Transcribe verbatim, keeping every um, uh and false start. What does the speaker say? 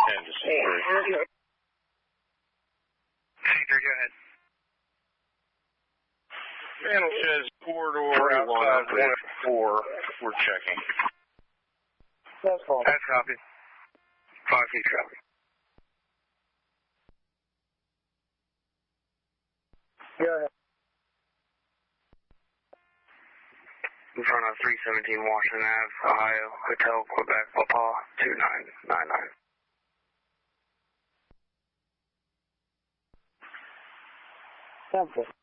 ten to C three. C three, go ahead. Panel says corridor outside one four. We're checking. That's fine. That's copy. Five feet copy. Go ahead. In front of three seventeen Washington Avenue, Ohio, Hotel Quebec, Papa, two nine nine nine. Temple.